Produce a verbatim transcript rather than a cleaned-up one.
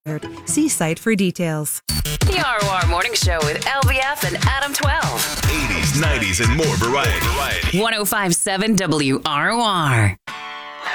See site for details. The R O R Morning Show with L B F and Adam twelve. eighties, nineties, and more variety. one oh five point seven W R O R.